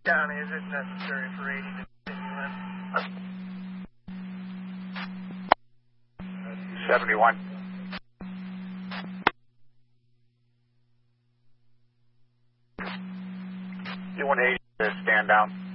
County, is it necessary for 80 to continue in? 71. You want 80 to stand down?